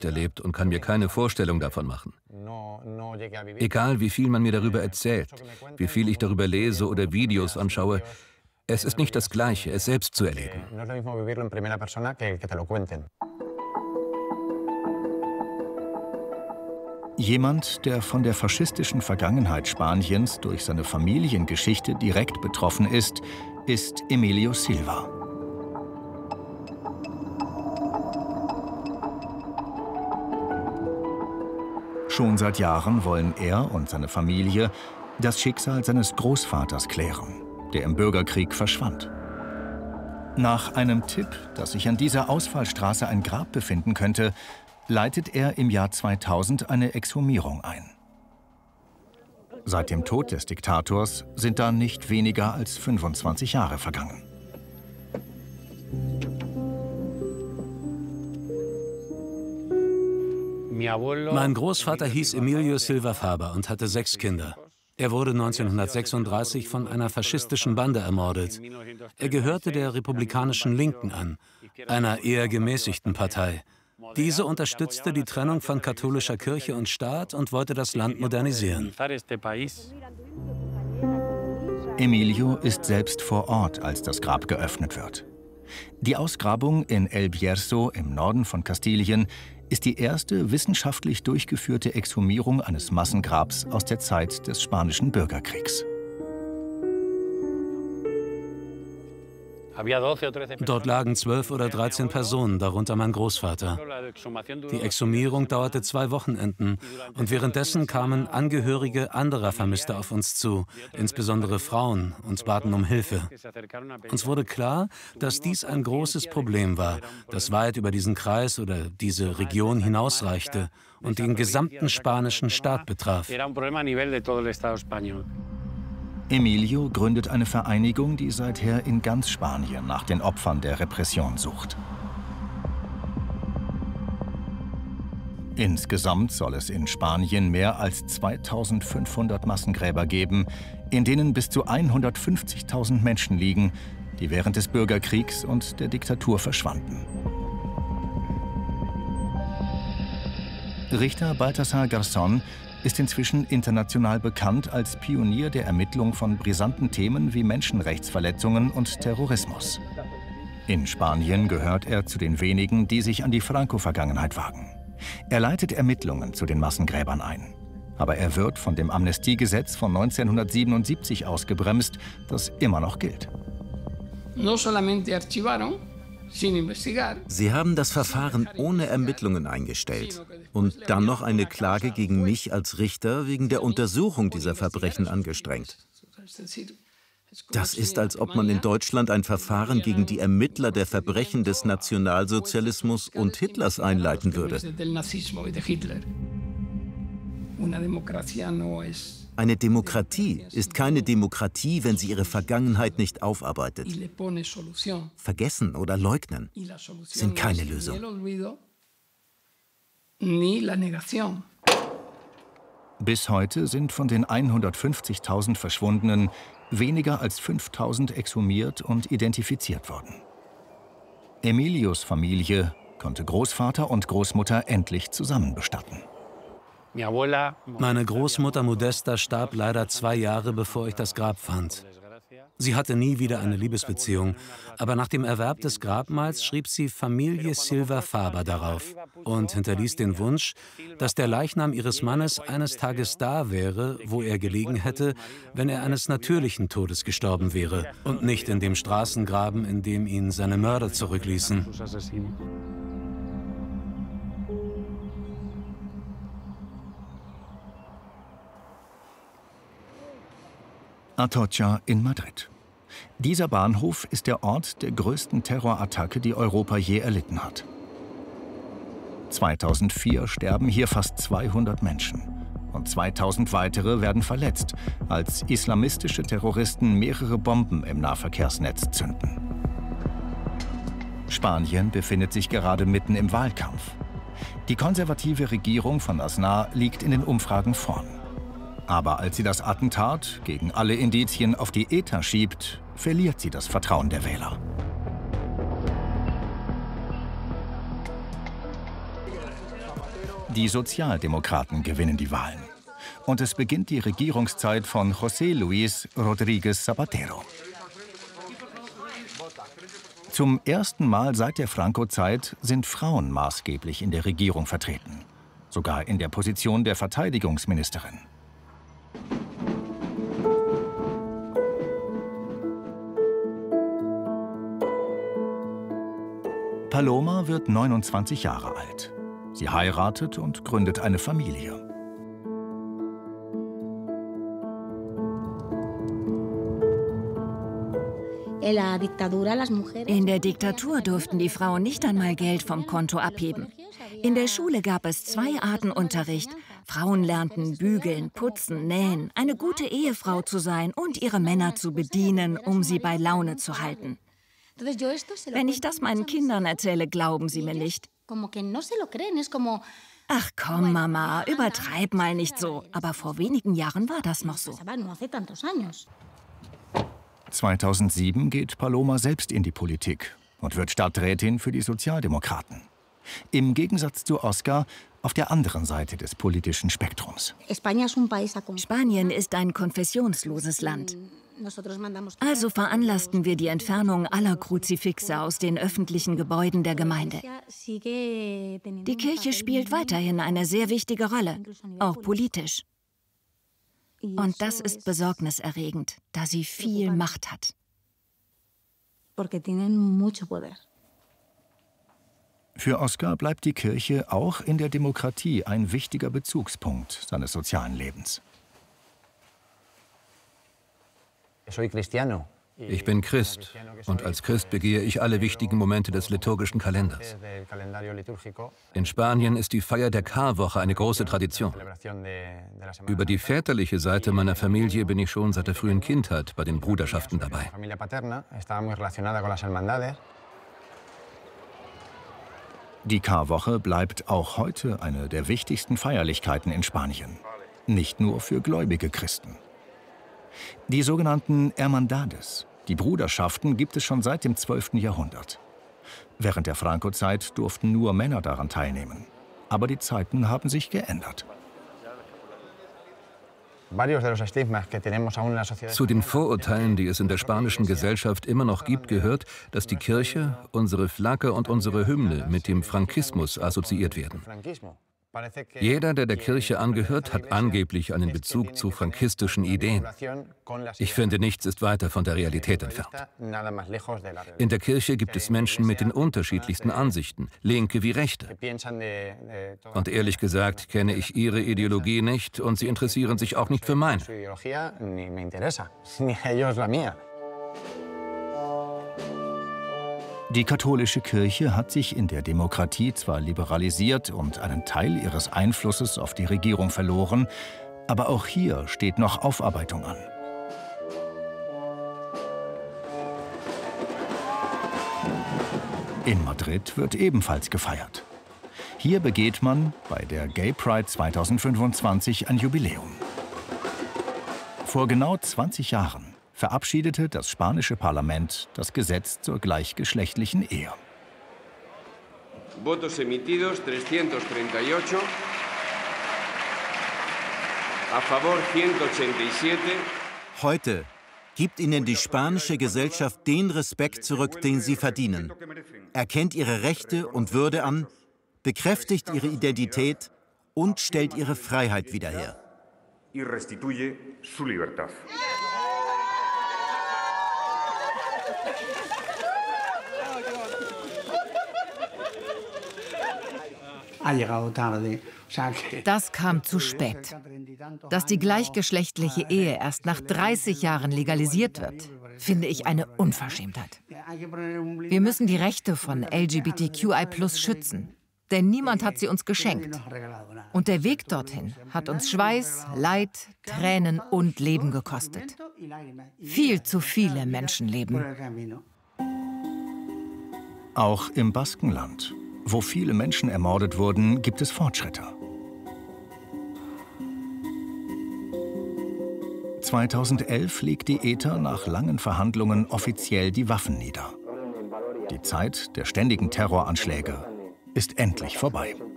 erlebt und kann mir keine Vorstellung davon machen. Egal, wie viel man mir darüber erzählt, wie viel ich darüber lese oder Videos anschaue, es ist nicht das Gleiche, es selbst zu erleben. Jemand, der von der faschistischen Vergangenheit Spaniens durch seine Familiengeschichte direkt betroffen ist, ist Emilio Silva. Schon seit Jahren wollen er und seine Familie das Schicksal seines Großvaters klären, der im Bürgerkrieg verschwand. Nach einem Tipp, dass sich an dieser Ausfallstraße ein Grab befinden könnte, leitet er im Jahr 2000 eine Exhumierung ein. Seit dem Tod des Diktators sind dann nicht weniger als 25 Jahre vergangen. Mein Großvater hieß Emilio Silva Faber und hatte 6 Kinder. Er wurde 1936 von einer faschistischen Bande ermordet. Er gehörte der republikanischen Linken an, einer eher gemäßigten Partei. Diese unterstützte die Trennung von katholischer Kirche und Staat und wollte das Land modernisieren. Emilio ist selbst vor Ort, als das Grab geöffnet wird. Die Ausgrabung in El Bierzo im Norden von Kastilien ist die erste wissenschaftlich durchgeführte Exhumierung eines Massengrabs aus der Zeit des Spanischen Bürgerkriegs. Dort lagen 12 oder 13 Personen, darunter mein Großvater. Die Exhumierung dauerte 2 Wochenenden und währenddessen kamen Angehörige anderer Vermisster auf uns zu, insbesondere Frauen, und baten um Hilfe. Uns wurde klar, dass dies ein großes Problem war, das weit über diesen Kreis oder diese Region hinausreichte und den gesamten spanischen Staat betraf. Emilio gründet eine Vereinigung, die seither in ganz Spanien nach den Opfern der Repression sucht. Insgesamt soll es in Spanien mehr als 2500 Massengräber geben, in denen bis zu 150.000 Menschen liegen, die während des Bürgerkriegs und der Diktatur verschwanden. Richter Baltasar Garzón ist inzwischen international bekannt als Pionier der Ermittlung von brisanten Themen wie Menschenrechtsverletzungen und Terrorismus. In Spanien gehört er zu den wenigen, die sich an die Franco-Vergangenheit wagen. Er leitet Ermittlungen zu den Massengräbern ein. Aber er wird von dem Amnestiegesetz von 1977 ausgebremst, das immer noch gilt. Sie haben das Verfahren ohne Ermittlungen eingestellt und dann noch eine Klage gegen mich als Richter wegen der Untersuchung dieser Verbrechen angestrengt. Das ist, als ob man in Deutschland ein Verfahren gegen die Ermittler der Verbrechen des Nationalsozialismus und Hitlers einleiten würde. Eine Demokratie ist keine Demokratie, wenn sie ihre Vergangenheit nicht aufarbeitet. Vergessen oder leugnen sind keine Lösung. Bis heute sind von den 150.000 Verschwundenen weniger als 5.000 exhumiert und identifiziert worden. Emilios Familie konnte Großvater und Großmutter endlich zusammen bestatten. Meine Großmutter Modesta starb leider 2 Jahre, bevor ich das Grab fand. Sie hatte nie wieder eine Liebesbeziehung, aber nach dem Erwerb des Grabmals schrieb sie Familie Silva Faber darauf und hinterließ den Wunsch, dass der Leichnam ihres Mannes eines Tages da wäre, wo er gelegen hätte, wenn er eines natürlichen Todes gestorben wäre und nicht in dem Straßengraben, in dem ihn seine Mörder zurückließen. Atocha in Madrid. Dieser Bahnhof ist der Ort der größten Terrorattacke, die Europa je erlitten hat. 2004 sterben hier fast 200 Menschen und 2000 weitere werden verletzt, als islamistische Terroristen mehrere Bomben im Nahverkehrsnetz zünden. Spanien befindet sich gerade mitten im Wahlkampf. Die konservative Regierung von Aznar liegt in den Umfragen vorn. Aber als sie das Attentat gegen alle Indizien auf die ETA schiebt, verliert sie das Vertrauen der Wähler. Die Sozialdemokraten gewinnen die Wahlen. Und es beginnt die Regierungszeit von José Luis Rodríguez Zapatero. Zum ersten Mal seit der Franco-Zeit sind Frauen maßgeblich in der Regierung vertreten. Sogar in der Position der Verteidigungsministerin. Paloma wird 29 Jahre alt. Sie heiratet und gründet eine Familie. In der Diktatur durften die Frauen nicht einmal Geld vom Konto abheben. In der Schule gab es 2 Arten Unterricht. Frauen lernten bügeln, putzen, nähen, eine gute Ehefrau zu sein und ihre Männer zu bedienen, um sie bei Laune zu halten. Wenn ich das meinen Kindern erzähle, glauben sie mir nicht. Ach komm, Mama, übertreib mal nicht so. Aber vor wenigen Jahren war das noch so. 2007 geht Paloma selbst in die Politik und wird Stadträtin für die Sozialdemokraten. Im Gegensatz zu Oscar auf der anderen Seite des politischen Spektrums. Spanien ist ein konfessionsloses Land. Also veranlassten wir die Entfernung aller Kruzifixe aus den öffentlichen Gebäuden der Gemeinde. Die Kirche spielt weiterhin eine sehr wichtige Rolle, auch politisch. Und das ist besorgniserregend, da sie viel Macht hat. Für Oscar bleibt die Kirche auch in der Demokratie ein wichtiger Bezugspunkt seines sozialen Lebens. Ich bin Christ und als Christ begehe ich alle wichtigen Momente des liturgischen Kalenders. In Spanien ist die Feier der Karwoche eine große Tradition. Über die väterliche Seite meiner Familie bin ich schon seit der frühen Kindheit bei den Bruderschaften dabei. Die Karwoche bleibt auch heute eine der wichtigsten Feierlichkeiten in Spanien. Nicht nur für gläubige Christen. Die sogenannten Hermandades, die Bruderschaften, gibt es schon seit dem 12. Jahrhundert. Während der Franco-Zeit durften nur Männer daran teilnehmen. Aber die Zeiten haben sich geändert. Zu den Vorurteilen, die es in der spanischen Gesellschaft immer noch gibt, gehört, dass die Kirche, unsere Flagge und unsere Hymne mit dem Frankismus assoziiert werden. Jeder, der der Kirche angehört, hat angeblich einen Bezug zu frankistischen Ideen. Ich finde, nichts ist weiter von der Realität entfernt. In der Kirche gibt es Menschen mit den unterschiedlichsten Ansichten, Linke wie Rechte. Und ehrlich gesagt kenne ich ihre Ideologie nicht und sie interessieren sich auch nicht für meine. Die katholische Kirche hat sich in der Demokratie zwar liberalisiert und einen Teil ihres Einflusses auf die Regierung verloren, aber auch hier steht noch Aufarbeitung an. In Madrid wird ebenfalls gefeiert. Hier begeht man bei der Gay Pride 2025 ein Jubiläum. Vor genau 20 Jahren verabschiedete das spanische Parlament das Gesetz zur gleichgeschlechtlichen Ehe. Votos emitidos 338, a favor 187. Heute gibt ihnen die spanische Gesellschaft den Respekt zurück, den sie verdienen. Erkennt ihre Rechte und Würde an, bekräftigt ihre Identität und stellt ihre Freiheit wieder her. Y restituye su libertad. Das kam zu spät. Dass die gleichgeschlechtliche Ehe erst nach 30 Jahren legalisiert wird, finde ich eine Unverschämtheit. Wir müssen die Rechte von LGBTQI+ schützen, denn niemand hat sie uns geschenkt. Und der Weg dorthin hat uns Schweiß, Leid, Tränen und Leben gekostet. Viel zu viele Menschenleben. Auch im Baskenland, wo viele Menschen ermordet wurden, gibt es Fortschritte. 2011 legt die ETA nach langen Verhandlungen offiziell die Waffen nieder. Die Zeit der ständigen Terroranschläge ist endlich vorbei.